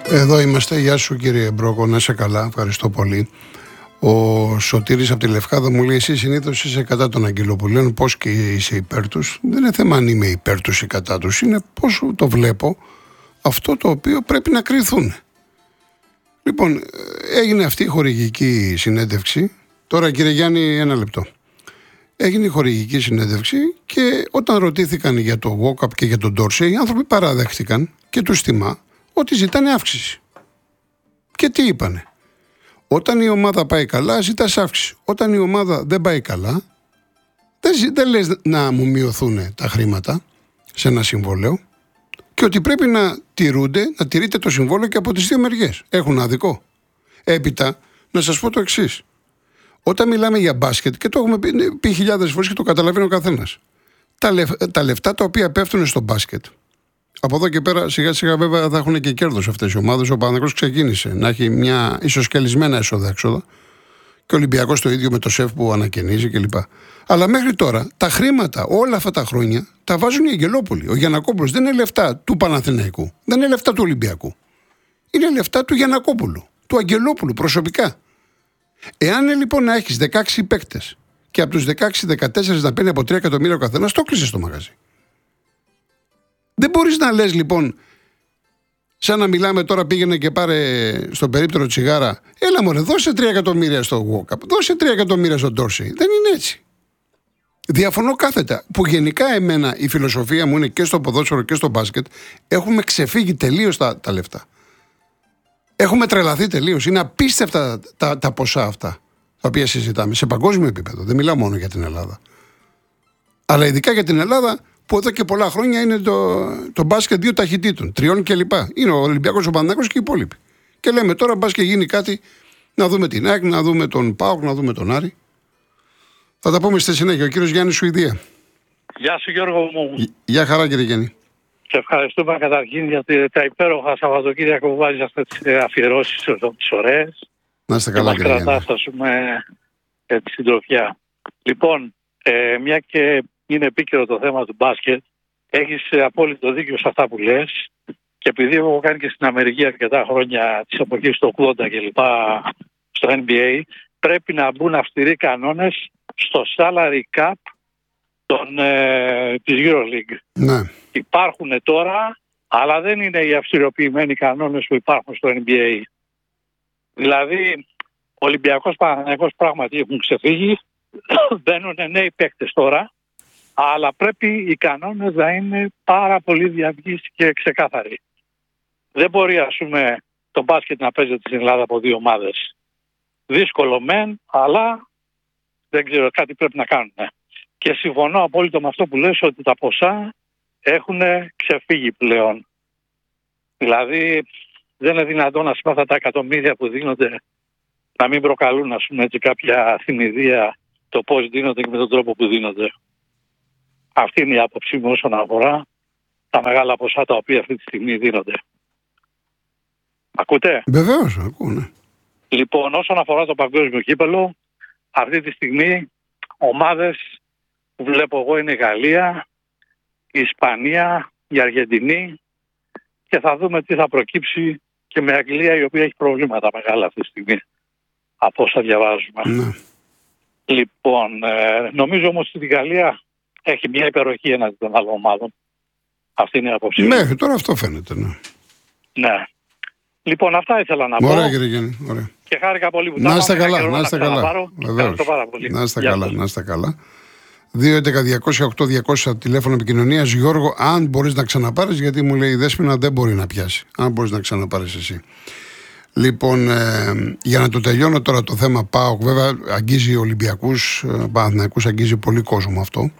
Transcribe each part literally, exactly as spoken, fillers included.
Εδώ είμαστε. Γεια σου κύριε Μπρόκο, να είσαι καλά, ευχαριστώ πολύ. Ο Σωτήρης από τη Λευκάδα μου λέει: εσύ συνήθως είσαι κατά των Αγγελοπουλίων, πώς και είσαι υπέρ τους. Δεν είναι θέμα αν είμαι υπέρ τους ή κατά τους, είναι πώς το βλέπω αυτό το οποίο πρέπει να κριθούν. Λοιπόν, έγινε αυτή η χορηγική συνέντευξη. Τώρα κύριε Γιάννη, ένα λεπτό. Έγινε η χορηγική συνέντευξη και όταν ρωτήθηκαν για το walk-up και για τον Ντόρσεϊ, οι άνθρωποι παραδέχτηκαν και τους τιμά ότι ζητάνε αύξηση. Και τι είπανε? Όταν η ομάδα πάει καλά, ζητάς αύξηση. Όταν η ομάδα δεν πάει καλά, δεν, δεν λες να μου μειωθούν τα χρήματα σε ένα συμβόλαιο και ότι πρέπει να τηρούνται, να τηρείται το συμβόλαιο και από τις δύο μεριές. Έχουν άδικο. Έπειτα, να σας πω το εξής. Όταν μιλάμε για μπάσκετ, και το έχουμε πει, πει χιλιάδες φορές και το καταλαβαίνει ο καθένας, τα, λεφ, τα λεφτά τα οποία πέφτουν στο μπάσκετ, από εδώ και πέρα σιγά σιγά βέβαια θα έχουν και κέρδος αυτές οι ομάδες. Ο Παναθηναϊκός ξεκίνησε να έχει μια ισοσκελισμένα έσοδα-έξοδα και ο Ολυμπιακός το ίδιο με το ΣΕΦ που ανακαινίζει κλπ. Αλλά μέχρι τώρα τα χρήματα όλα αυτά τα χρόνια τα βάζουν οι Αγγελόπουλοι. Ο Γιαννακόπουλος δεν είναι λεφτά του Παναθηναϊκού, δεν είναι λεφτά του Ολυμπιακού. Είναι λεφτά του Γιαννακόπουλου, του Αγγελόπουλου προσωπικά. Εάν λοιπόν να έχεις δεκαέξι παίκτες και από τους δεκαέξι δεκατέσσερα να παίρνει από τρία εκατομμύρια ο καθένας, το κλείσες το μαγαζί. Δεν μπορείς να λες λοιπόν, σαν να μιλάμε τώρα, πήγαινε και πάρε στον περίπτερο τσιγάρα, έλα μωρέ, δώσε τρία εκατομμύρια στο walk-up, δώσε τρία εκατομμύρια στον Ντόρσεϊ. Δεν είναι έτσι. Διαφωνώ κάθετα. Που γενικά εμένα η φιλοσοφία μου είναι και στο ποδόσφαιρο και στο μπάσκετ, έχουμε ξεφύγει τελείως τα, τα λεφτά. Έχουμε τρελαθεί τελείως. Είναι απίστευτα τα, τα, τα ποσά αυτά τα οποία συζητάμε σε παγκόσμιο επίπεδο. Δεν μιλάω μόνο για την Ελλάδα. Αλλά ειδικά για την Ελλάδα, που εδώ και πολλά χρόνια είναι το, το μπάσκετ δύο ταχυτήτων, τριών κλπ. Είναι ο Ολυμπιακός, ο Παναθηναϊκός και οι υπόλοιποι. Και λέμε τώρα μπας και γίνει κάτι, να δούμε την ΑΕΚ, να δούμε τον ΠΑΟΚ, να δούμε τον Άρη. Θα τα πούμε στη συνέχεια. Ο κύριος Γιάννης Σουηδία. Γεια σου Γιώργο μου. Γεια χαρά κύριε Γιάννη. Σε ευχαριστούμε καταρχήν για τα υπέροχα Σαββατοκύριακα που βάζεις αυτές τις αφιερώσεις τις ωραίες. Να είστε καλά κύριε Γιάννη. Και μας κρατάς, ας πούμε, τη συντροφιά. Λοιπόν, ε, μια και είναι επίκαιρο το θέμα του μπάσκετ, έχεις απόλυτο δίκιο σε αυτά που λες, και επειδή έχω κάνει και στην Αμερική αρκετά χρόνια, της εποχής του ογδόντα και λοιπά, στο N B A, πρέπει να μπουν αυστηροί κανόνες στο salary cap των, ε, της EuroLeague. Ναι. Υπάρχουν τώρα, αλλά δεν είναι οι αυστηροποιημένοι κανόνες που υπάρχουν στο N B A. Δηλαδή, ο Ολυμπιακός, Παναθηναϊκός πράγματι έχουν ξεφύγει, μπαίνουν νέοι παίκτες τώρα, αλλά πρέπει οι κανόνες να είναι πάρα πολύ διαυγείς και ξεκάθαροι. Δεν μπορεί, ας πούμε, το μπάσκετ να παίζεται στην Ελλάδα από δύο ομάδες. Δύσκολο μεν, αλλά δεν ξέρω, κάτι πρέπει να κάνουν. Και συμφωνώ απόλυτα με αυτό που λες, ότι τα ποσά έχουν ξεφύγει πλέον. Δηλαδή, δεν είναι δυνατόν, ας πούμε, αυτά τα εκατομμύρια που δίνονται να μην προκαλούν, ας πούμε, έτσι, κάποια θυμηδία το πώς δίνονται και με τον τρόπο που δίνονται. Αυτή είναι η άποψή μου όσον αφορά τα μεγάλα ποσά τα οποία αυτή τη στιγμή δίνονται. Ακούτε? Βεβαίως, ακούω, ναι. Λοιπόν, όσον αφορά το παγκόσμιο κύπελλο, αυτή τη στιγμή ομάδες που βλέπω εγώ είναι η Γαλλία, η Ισπανία, η Αργεντινή, και θα δούμε τι θα προκύψει και με Αγγλία, η οποία έχει προβλήματα μεγάλα αυτή τη στιγμή, από όσα διαβάζουμε. Ναι. Λοιπόν, ε, νομίζω όμως ότι η Γαλλία έχει μια υπεροχή έναντι των άλλων ομάδων. Αυτή είναι η άποψή μου. Μέχρι τώρα αυτό φαίνεται, ναι. Ναι. Λοιπόν, αυτά ήθελα να πω. Ωραία κύριε Γιάννη, ωραία. Και χάρηκα πολύ που να τα είστε πάμε. καλά, να είστε καλά. Ευχαριστώ πάρα πολύ. Να είστε καλά, να είστε καλά. δύο έντεκα διακόσια οκτώ διακόσια τηλέφωνο επικοινωνίας. Γιώργο, αν μπορείς να ξαναπάρεις, γιατί μου λέει η Δέσποινα δεν μπορεί να πιάσει. Αν μπορείς να ξαναπάρεις εσύ. Λοιπόν, ε, για να το τελειώνω τώρα το θέμα ΠΑΟΚ, βέβαια αγγίζει Ολυμπιακούς, Παναθηναϊκούς, αγγίζει πολύ κόσμο αυτό.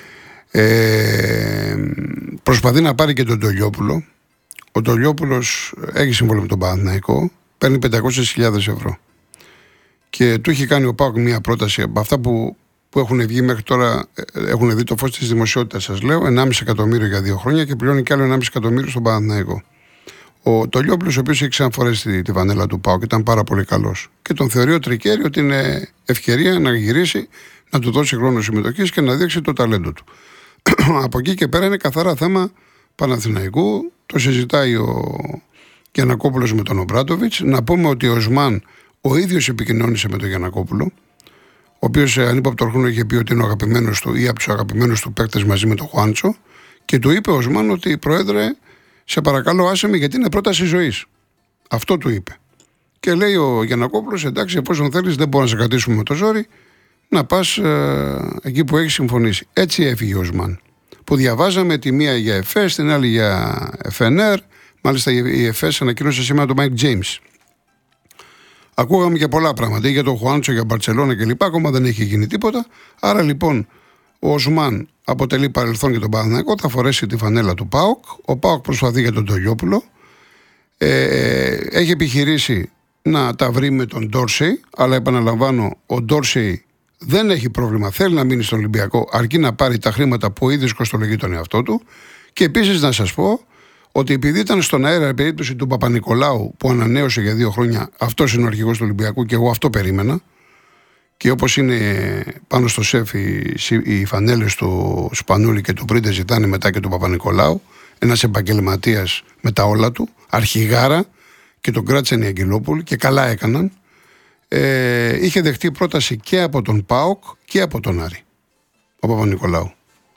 Ε, προσπαθεί να πάρει και τον Τολιόπουλο. Ο Τολιόπουλος έχει συμβόλαιο με τον Παναθηναϊκό, παίρνει πεντακόσιες χιλιάδες ευρώ. Και του έχει κάνει ο ΠΑΟΚ μια πρόταση από αυτά που, που έχουν βγει μέχρι τώρα, έχουν δει το φως της δημοσιότητας, σας λέω, ενάμιση εκατομμύριο για δύο χρόνια και πληρώνει κι άλλο ενάμιση εκατομμύριο στον Παναθηναϊκό. Ο Τολιόπουλος, ο οποίος έχει ξαναφορέσει τη, τη βανέλα του ΠΑΟΚ, ήταν πάρα πολύ καλός. Και τον θεωρεί ο Τρικέρι ότι είναι ευκαιρία να γυρίσει, να του δώσει χρόνο συμμετοχής και να δείξει το ταλέντο του. Από εκεί και πέρα είναι καθαρά θέμα Παναθηναϊκού. Το συζητάει ο, Γιαννακόπουλος με τον Ομπράτοβιτς. Να πούμε ότι ο Οσμάν ο ίδιος επικοινώνησε με τον Γιαννακόπουλο, ο οποίος ανύποπτο χρόνο είχε πει ότι είναι ο αγαπημένος του ή από τους αγαπημένους του παίκτες μαζί με τον Χουάντσο, και του είπε ο Οσμάν ότι πρόεδρε, σε παρακαλώ άσε με γιατί είναι πρόταση ζωής. Αυτό του είπε. Και λέει ο Γιαννακόπουλος, εντάξει, εφόσον θέλεις, δεν μπορώ να σε κρατήσουμε με το ζόρι, να πας ε, εκεί που έχει συμφωνήσει. Έτσι έφυγε ο Οσμάν. Που διαβάζαμε τη μία για ΕΦΕΣ, την άλλη για εφ εν αρ. Μάλιστα η ΕΦΕΣ ανακοίνωσε σήμερα τον Μάικ Τζέιμς. Ακούγαμε και πολλά πράγματα για τον Χουάντσο, για Μπαρτσελόνα κλπ. Ακόμα δεν έχει γίνει τίποτα. Άρα λοιπόν ο Οσμάν αποτελεί παρελθόν για τον Παναθηναϊκό. Θα φορέσει τη φανέλα του ΠΑΟΚ. Ο ΠΑΟΚ προσπαθεί για τον Τολιόπουλο. Ε, έχει επιχειρήσει να τα βρει με τον Ντόρσεϊ. Αλλά επαναλαμβάνω, ο Ντόρσεϊ δεν έχει πρόβλημα. Θέλει να μείνει στον Ολυμπιακό, αρκεί να πάρει τα χρήματα που ο ίδιος κοστολογεί τον εαυτό του. Και επίσης να σας πω ότι επειδή ήταν στον αέρα η περίπτωση του Παπα-Νικολάου που ανανέωσε για δύο χρόνια, αυτός είναι ο αρχηγός του Ολυμπιακού και εγώ αυτό περίμενα. Και όπως είναι πάνω στο σεφ οι, οι φανέλες του Σπανούλη και του Πρίντε ζητάνε μετά και του Παπα-Νικολάου, ένας επαγγελματίας με τα όλα του, αρχηγάρα, και τον κράτησαν οι Αγγελόπουλοι και καλά έκαναν. Ε, είχε δεχτεί πρόταση και από τον ΠΑΟΚ και από τον Άρη, ο Παπα-Νικολάου.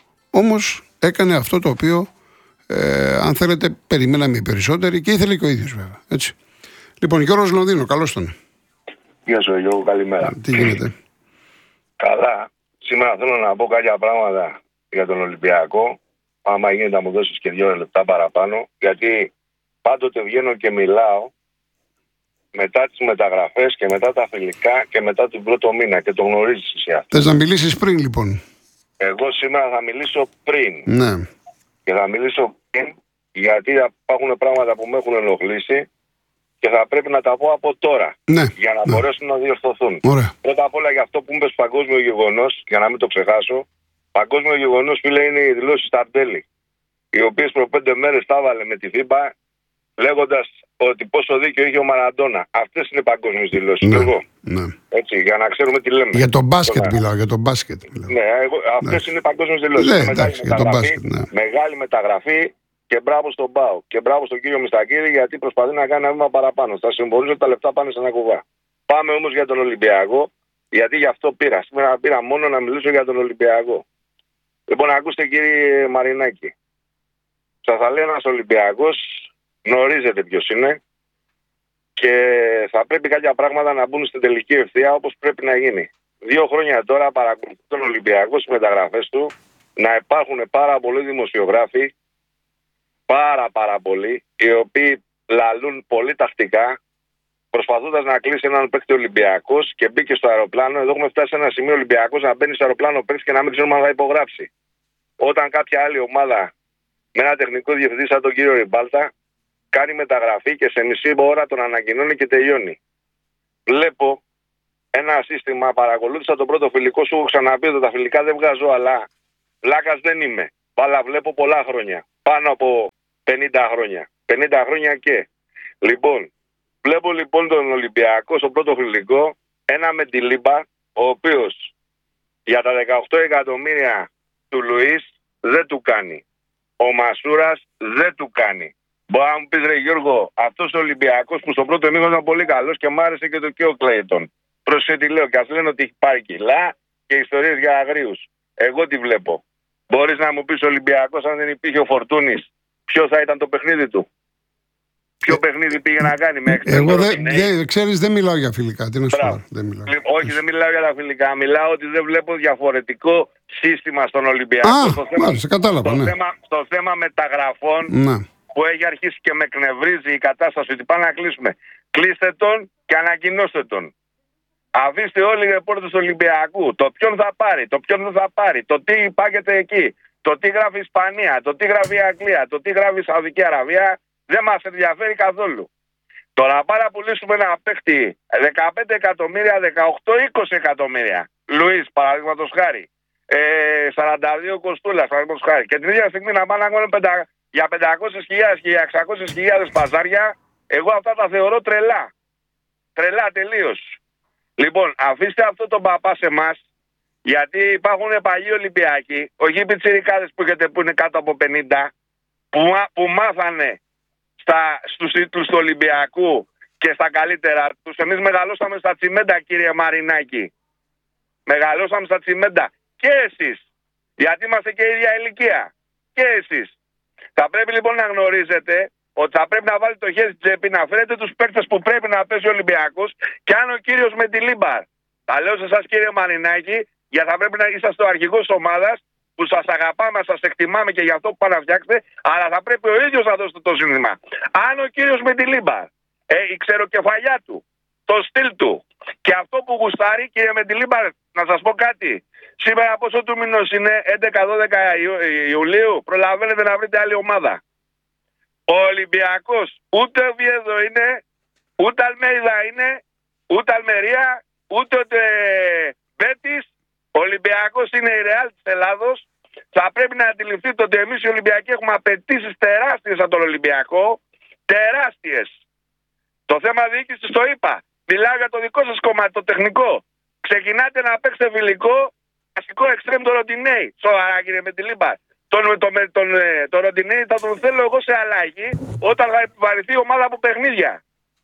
Όμως έκανε αυτό το οποίο, ε, αν θέλετε, περιμέναμε οι περισσότεροι και ήθελε και ο ίδιος βέβαια. Έτσι. Λοιπόν, Γιώργος Λονδίνο, καλώς τον. Γεια σου Γιώργο, καλημέρα. Τι γίνεται? Καλά. Σήμερα θέλω να πω κάποια πράγματα για τον Ολυμπιακό. Άμα γίνεται να μου δώσεις και δύο λεπτά παραπάνω. Γιατί πάντοτε βγαίνω και μιλάω μετά τις μεταγραφές και μετά τα φιλικά και μετά τον πρώτο μήνα και το γνωρίζεις εσύ αυτό. Θες να μιλήσεις πριν λοιπόν? Εγώ σήμερα θα μιλήσω πριν. Ναι. Και θα μιλήσω πριν γιατί υπάρχουν πράγματα που με έχουν ενοχλήσει και θα πρέπει να τα πω από τώρα. Ναι. Για να ναι. μπορέσουν να διορθωθούν. Ωραία. Πρώτα απ' όλα για αυτό που είπες παγκόσμιο γεγονός, για να μην το ξεχάσω. Παγκόσμιο γεγονός, φίλε, είναι οι δηλώσεις Ταρντέλη. Οι οποίες προ πέντε μέρες τα έβαλε με τη φίμπα λέγοντας ότι πόσο δίκιο είχε ο Μαραντόνα. Αυτές είναι παγκόσμιες δηλώσεις. Ναι, Και εγώ. ναι. Έτσι, για να ξέρουμε τι λέμε. Για τον μπάσκετ Τώρα, μιλάω, για τον μπάσκετ μιλάω. Ναι, εγώ, αυτές ναι. είναι παγκόσμιες δηλώσεις. Ναι, μεγάλη, εντάξει, για τον μπάσκετ, ναι. μεγάλη μεταγραφή και μπράβο στον ΠΑΟ. Και μπράβο στον κύριο Μιστακίδη γιατί προσπαθεί να κάνει ένα βήμα παραπάνω. Θα συμφωνήσω ότι τα λεπτά πάνε σε ένα κουβά. Πάμε όμως για τον Ολυμπιακό, γιατί γι' αυτό πήρα. Σήμερα πήρα μόνο να μιλήσω για τον Ολυμπιακό. Λοιπόν, ακούστε κύριε Μαρινάκη. Σας θα λέει ένας Ολυμπιακός, γνωρίζετε ποιος είναι και θα πρέπει κάποια πράγματα να μπουν στην τελική ευθεία όπως πρέπει να γίνει. Δύο χρόνια τώρα παρακολουθεί τον Ολυμπιακό στις μεταγραφές του να υπάρχουν πάρα πολλοί δημοσιογράφοι, πάρα πάρα πολλοί, οι οποίοι λαλούν πολύ τακτικά, προσπαθώντας να κλείσει έναν παίκτη Ολυμπιακός και μπήκε στο αεροπλάνο. Εδώ έχουμε φτάσει σε ένα σημείο Ολυμπιακός να μπαίνει στο αεροπλάνο παίκτη και να μην ξέρουμε αν θα υπογράψει. Όταν κάποια άλλη ομάδα με ένα τεχνικό διευθυντή σαν τον κύριο Ριμπάλτα κάνει μεταγραφή και σε μισή ώρα τον ανακοινώνει και τελειώνει. Βλέπω ένα σύστημα, παρακολούθησα τον πρώτο φιλικό, σου έχω ξαναπεί ότι τα φιλικά δεν βγάζω, αλλά βλάκας δεν είμαι. Μπάλα βλέπω πολλά χρόνια. Πάνω από πενήντα χρόνια. πενήντα χρόνια και. Λοιπόν, βλέπω λοιπόν τον Ολυμπιακό στο πρώτο φιλικό, ένα με τη Λίμπα, ο οποίος για τα δεκαοκτώ εκατομμύρια του Λουίς δεν του κάνει. Ο Μασούρας δεν του κάνει. Μπορεί να μου πεις ρε Γιώργο, αυτός ο Ολυμπιακός που στον πρώτο μήνα ήταν πολύ καλός και μ' άρεσε και το και ο Κλέιτον. Προσέξτε τι λέω, και ας λένε ότι έχει πάρει κιλά και ιστορίες για αγρίους. Εγώ τι βλέπω. Μπορείς να μου πεις ο Ολυμπιακός αν δεν υπήρχε ο Φορτούνης, ποιο θα ήταν το παιχνίδι του? Ποιο ε, παιχνίδι πήγε να κάνει με Εγώ δεν δε, ξέρεις, δεν μιλάω για φιλικά. Τι να σου πω, δεν μιλάω. Όχι, δεν μιλάω για τα φιλικά. Μιλάω ότι δεν βλέπω διαφορετικό σύστημα στον Ολυμπιακό. Α, στο θέμα, μάλιστα, κατάλαβα, στο, ναι. θέμα, στο θέμα μεταγραφών, ναι. που έχει αρχίσει και με εκνευρίζει η κατάσταση ότι πάμε να κλείσουμε. Κλείστε τον και ανακοινώστε τον. Αφήστε όλοι οι ρεπόρτες του Ολυμπιακού. Το ποιον θα πάρει, το ποιον δεν θα πάρει, το τι υπάγεται εκεί, το τι γράφει η Ισπανία, το τι γράφει η Αγγλία, το τι γράφει η Σαουδική Αραβία, δεν μας ενδιαφέρει καθόλου. Τώρα πάρα να πουλήσουμε ένα παίχτη δεκαπέντε εκατομμύρια, δεκαοκτώ είκοσι εκατομμύρια. Λουίς, παραδείγματος χάρη. Ε, σαράντα δύο Κοστούλας, παραδείγματος χάρη. Και την ίδια στιγμή να πάνε να κάνουν για πεντακόσιες χιλιάδες και για εξακόσιες χιλιάδες παζάρια, εγώ αυτά τα θεωρώ τρελά. Τρελά τελείως. Λοιπόν, αφήστε αυτό τον παπά σε εμάς, γιατί υπάρχουν παλιοί Ολυμπιακοί, όχι οι πιτσιρικάδες που έχετε που είναι κάτω από πενήντα, που, που μάθανε στα, στους τίτλους του Ολυμπιακού και στα καλύτερα τους. Εμείς μεγαλώσαμε στα τσιμέντα, κύριε Μαρινάκη. Μεγαλώσαμε στα τσιμέντα. Και εσείς. Γιατί είμαστε και η ίδια ηλικία. Και εσείς. Θα πρέπει λοιπόν να γνωρίζετε ότι θα πρέπει να βάλετε το χέρι στην τσέπη, να φέρετε τους παίκτες που πρέπει να παίζει ο Ολυμπιακός, και αν ο κύριος Μεντιλίμπαρ. Τα λέω σε εσάς, κύριε Μαρινάκη, γιατί θα πρέπει να είσαστε ο αρχηγός της ομάδας, που σας αγαπάμε, σας εκτιμάμε και για αυτό που πάνε να φτιάξετε, αλλά θα πρέπει ο ίδιος να δώσετε το σύνθημα. Αν ο κύριος Μεντιλίμπαρ, ε, η ξεροκεφαλιά του, το στυλ του και αυτό που γουστάρει, κύριε Μεντιλίμπαρ, να σας πω κάτι. Σήμερα πόσο του μήνος είναι, έντεκα δώδεκα Ιουλίου, προλαβαίνετε να βρείτε άλλη ομάδα. Ο Ολυμπιακός ούτε ο Βιέδο είναι, ούτε Αλμέιδα είναι, ούτε Αλμερία, ούτε ο Μπέτης. Ο Ολυμπιακός είναι η Ρεάλ της Ελλάδος. Θα πρέπει να αντιληφθείτε ότι εμείς οι Ολυμπιακοί έχουμε απαιτήσεις τεράστιες από τον Ολυμπιακό. Τεράστιες. Το θέμα διοίκησης το είπα. Μιλάω για το δικό σας κομμάτι, το τεχνικό. Ξεκινάτε να παίξετε φιλικό, βασικό εξτρέμ το Ροντινέι. Σοβαρά, κύριε Μεντιλίμπαρ. Τον, τον, τον, τον Ροντινέι θα τον θέλω εγώ σε αλλαγή όταν θα επιβαρυνθεί η ομάδα από παιχνίδια.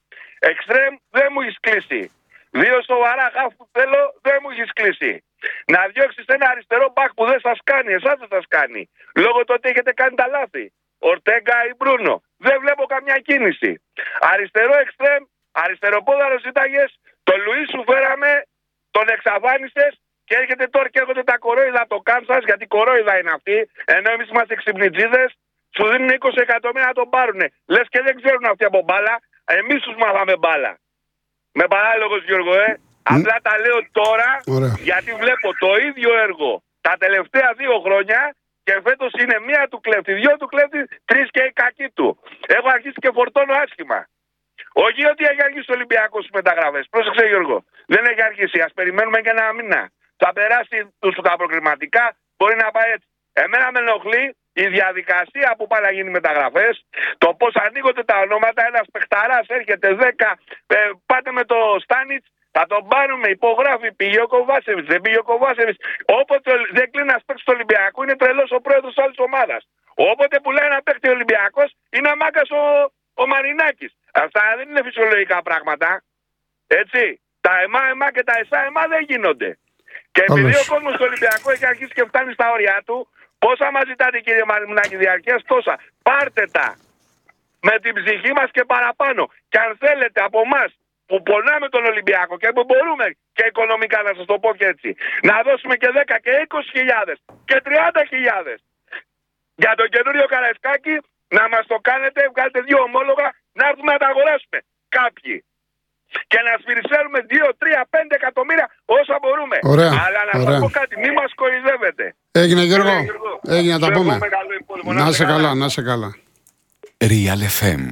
Εξτρέμ δεν μου έχεις κλείσει. Δύο σοβαρά χαφ που θέλω δεν μου έχεις κλείσει. Να διώξεις ένα αριστερό μπακ που δεν σας κάνει, εσάς δεν σας κάνει. Λόγω του ότι έχετε κάνει τα λάθη. Ορτέγκα ή Μπρούνο. Δεν βλέπω καμιά κίνηση. Αριστερό εξτρέμ, αριστεροπόδαρο ζήταγες, τον Λουίς σου φέραμε, τον εξαφάνισες και έρχεται τώρα και έρχονται τα κορόιδα από το Κάνσας, γιατί κορόιδα είναι αυτοί, ενώ εμείς είμαστε ξυπνιτζίδες, σου δίνουν είκοσι εκατομμύρια να τον πάρουνε. Λες και δεν ξέρουν αυτοί από μπάλα, εμείς τους μάθαμε μπάλα. Με παράλογος, Γιώργο, ε. Mm. Απλά τα λέω τώρα, Ωραία. γιατί βλέπω το ίδιο έργο τα τελευταία δύο χρόνια και φέτος είναι μία του κλέφτη, δυο του κλέφτη, τρεις και η κακή του. Έχω αρχίσει και φορτώνω άσχημα. Όχι ότι έχει αρχίσει ο Ολυμπιακός στις μεταγραφές. Πρόσεξε, Γιώργο. Δεν έχει αρχίσει. Ας περιμένουμε και ένα μήνα. Θα περάσει τους τα προκριματικά, μπορεί να πάει έτσι. Εμένα με ενοχλεί η διαδικασία που πάει να γίνει μεταγραφές, το πώς ανοίγονται τα ονόματα. Ένας παιχταράς έρχεται δέκα, ε, πάτε με το Στάνιτς, θα τον πάρουμε, υπογράφει, πήγε ο Κοβάσεβιτς, δεν πήγε ο Κοβάσεβιτς. Όποτε δεν κλείνει ένας παίκτης του Ολυμπιακού, είναι τρελός ο πρόεδρος της άλλης ομάδας. Όποτε πουλάει ένα παίκτη ο Ολυμπιακός, είναι αμάκας ο, ο Μαρινάκης. Αυτά δεν είναι φυσιολογικά πράγματα. Έτσι. Τα εμά εμά και τα εσά εμά δεν γίνονται. Και επειδή ο κόσμος του Ολυμπιακού έχει αρχίσει και φτάνει στα όρια του, πόσα μας ζητάτε, κύριε Μαρινάκη, διαρκείας, τόσα. Πάρτε τα με την ψυχή μας και παραπάνω. Και αν θέλετε από εμάς που πονάμε τον Ολυμπιακό και που μπορούμε και οικονομικά, να σας το πω και έτσι, να δώσουμε και δέκα και είκοσι χιλιάδες και τριάντα χιλιάδες για τον καινούριο Καραϊσκάκη, να μας το κάνετε, βγάλετε δύο ομόλογα, να έρθουμε να τα αγοράσουμε κάποιοι. Και να σφυρισέλουμε δύο, τρία, πέντε εκατομμύρια όσα μπορούμε. Ωραία, αλλά να ωραία. σας πω κάτι, μη μας κορυδεύετε. Έγινε, Γιώργο. Έγινε, να τα πούμε. Να σε καλά, να σε καλά. Real εφ εμ.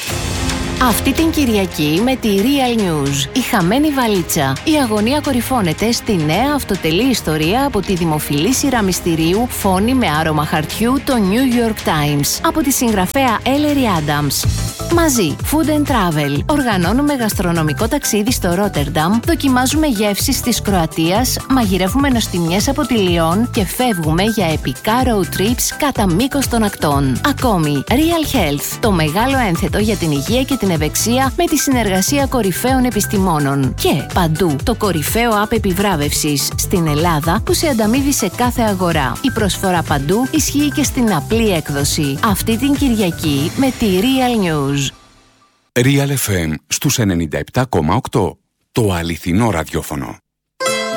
Αυτή την Κυριακή με τη Real News, η χαμένη βαλίτσα. Η αγωνία κορυφώνεται στη νέα αυτοτελή ιστορία από τη δημοφιλή σειρά μυστηρίου Φόνη με άρωμα χαρτιού, το New York Times, από τη συγγραφέα Ellery Adams. Μαζί, Food and Travel, οργανώνουμε γαστρονομικό ταξίδι στο Ρότερνταμ, δοκιμάζουμε γεύσεις της Κροατίας, μαγειρεύουμε νοστιμιές από τη Λιόν και φεύγουμε για επικά road trips κατά μήκος των ακτών. Ακόμη, Real Health, το μεγάλο ένθετο για την υγεία και την ευεξία με τη συνεργασία κορυφαίων επιστημόνων. Και παντού, το κορυφαίο app επιβράβευσης στην Ελλάδα που σε ανταμείβει σε κάθε αγορά. Η προσφορά παντού ισχύει και στην απλή έκδοση. Αυτή την Κυριακή με τη Real News. Real εφ εμ στους ενενήντα επτά κόμμα οκτώ. Το αληθινό ραδιόφωνο.